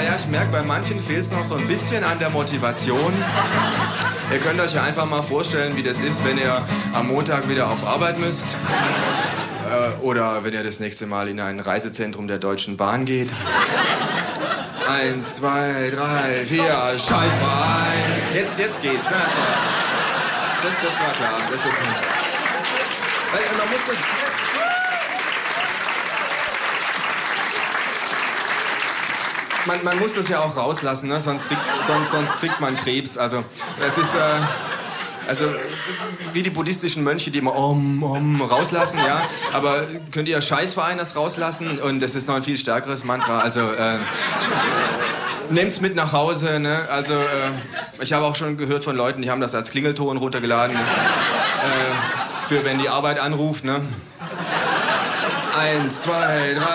Ja, ich merke, bei manchen fehlt es noch so ein bisschen an der Motivation. Ihr könnt euch ja einfach mal vorstellen, wie das ist, wenn ihr am Montag wieder auf Arbeit müsst. Oder wenn ihr das nächste Mal in ein Reisezentrum der Deutschen Bahn geht. 1, 2, 3, 4, Scheißverein. Jetzt geht's, ne? Das war klar. Das ist man muss das... Man muss das ja auch rauslassen, ne? Sonst kriegt man Krebs. Also, es ist... Also, wie die buddhistischen Mönche, die immer rauslassen, ja. Aber könnt ihr Scheißverein das rauslassen? Und das ist noch ein viel stärkeres Mantra. Also, nehmt's mit nach Hause, ne? Also, ich habe auch schon gehört von Leuten, die haben das als Klingelton runtergeladen. Für wenn die Arbeit anruft, ne? 1, 2, 3...